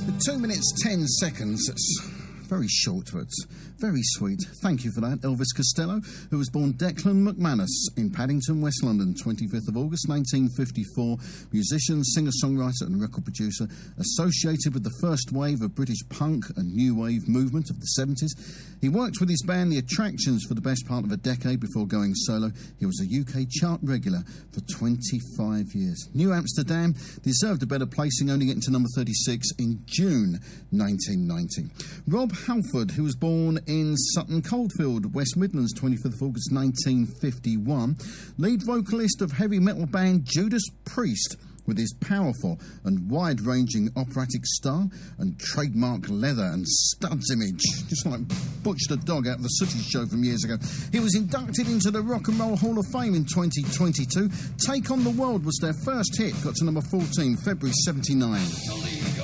2 minutes, 10 seconds. That's very short, but very sweet. Thank you for that. Elvis Costello, who was born Declan McManus in Paddington, West London, 25th of August 1954. Musician, singer-songwriter and record producer, associated with the first wave of British punk and new wave movement of the 70s. He worked with his band The Attractions for the best part of a decade before going solo. He was a UK chart regular for 25 years. New Amsterdam deserved a better placing, only getting to number 36 in June 1990. Rob Halford, who was born in Sutton Coldfield, West Midlands, 25th of August 1951, lead vocalist of heavy metal band Judas Priest, with his powerful and wide-ranging operatic style and trademark leather and studs image, just like Butch the Dog out of the Sooty Show from years ago. He was inducted into the Rock and Roll Hall of Fame in 2022. Take on the World was their first hit, got to number 14, February 79.